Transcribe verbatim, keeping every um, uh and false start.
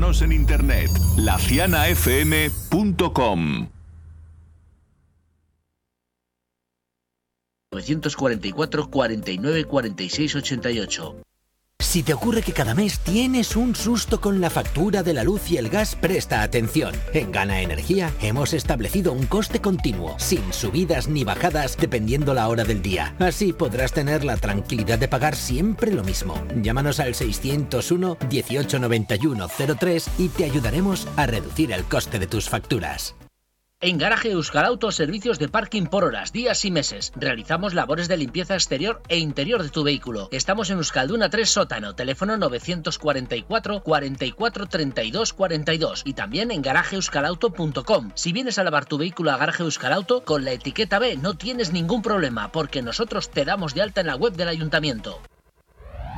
Síguenos en internet, la ciana f m punto com. nueve cuatro cuatro, cuarenta y nueve, cuarenta y seis, ochenta y ocho. Si te ocurre que cada mes tienes un susto con la factura de la luz y el gas, presta atención. En Gana Energía hemos establecido un coste continuo, sin subidas ni bajadas dependiendo la hora del día. Así podrás tener la tranquilidad de pagar siempre lo mismo. Llámanos al seiscientos uno, dieciocho noventa y uno, cero tres y te ayudaremos a reducir el coste de tus facturas. En Garaje Euskal Auto, servicios de parking por horas, días y meses. Realizamos labores de limpieza exterior e interior de tu vehículo. Estamos en Euskalduna tres Sótano, teléfono novecientos cuarenta y cuatro, cuarenta y cuatro, treinta y dos, cuarenta y dos y también en garaje euskal auto punto com. Si vienes a lavar tu vehículo a Garaje Euskal Auto, con la etiqueta B no tienes ningún problema porque nosotros te damos de alta en la web del ayuntamiento.